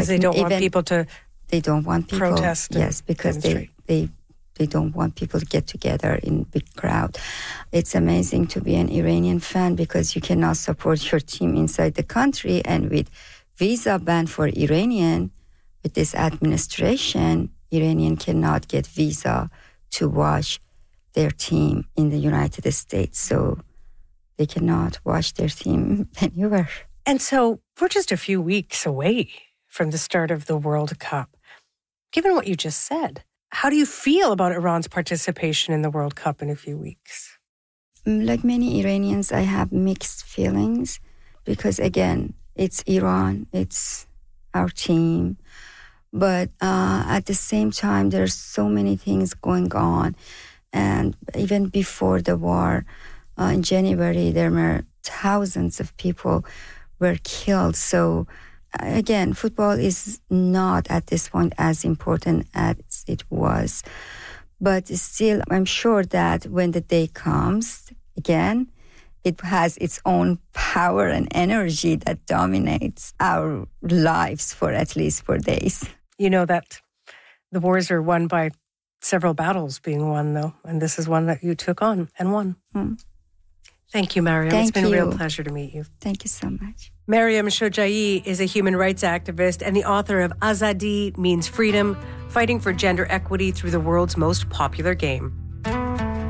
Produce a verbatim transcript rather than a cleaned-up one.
Because like they don't want people to They don't want people... protest Yes, because they, they, they don't want people to get together in big crowd. It's amazing to be an Iranian fan because you cannot support your team inside the country. And with visa ban for Iranian, with this administration, Iranian cannot get visa to watch their team in the United States. So they cannot watch their team anywhere. And so we're just a few weeks away from the start of the World Cup. Given what you just said, how do you feel about Iran's participation in the World Cup in a few weeks? Like many Iranians, I have mixed feelings because, again, it's Iran, it's our team. But uh, at the same time, there's so many things going on. And even before the war, uh, in January, there were thousands of people were killed. So again, football is not at this point as important as it was. But still, I'm sure that when the day comes, again, it has its own power and energy that dominates our lives for at least four days. You know that the wars are won by several battles being won, though, and this is one that you took on and won. Mm. Thank you, Mariam. Thank it's been you. a real pleasure to meet you. Thank you so much. Mariam Shojai is a human rights activist and the author of Azadi Means Freedom, Fighting for Gender Equity Through the World's Most Popular Game.